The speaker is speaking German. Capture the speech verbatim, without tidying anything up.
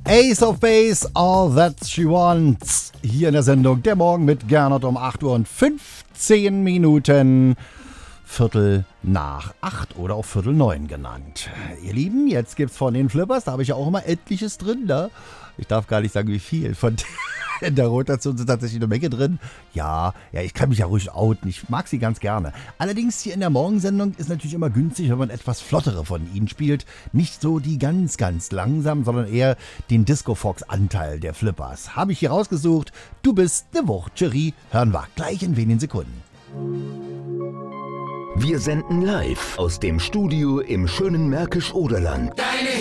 Ace of Base, All That She Wants. Hier in der Sendung Der Morgen mit Gernot um acht Uhr und fünfzehn Minuten. Viertel nach acht oder auch Viertel neun genannt. Ihr Lieben, jetzt gibt's von den Flippers, da habe ich ja auch immer etliches drin, ne? Ich darf gar nicht sagen, wie viel. Von in der Rotation sind tatsächlich eine Menge drin. Ja, ja, ich kann mich ja ruhig outen. Ich mag sie ganz gerne. Allerdings hier in der Morgensendung ist natürlich immer günstig, wenn man etwas flottere von ihnen spielt. Nicht so die ganz, ganz langsam, sondern eher den Disco-Fox-Anteil der Flippers. Habe ich hier rausgesucht. Du bist ne Wuchtcherie. Hören wir gleich in wenigen Sekunden. Wir senden live aus dem Studio im schönen Märkisch-Oderland. Deine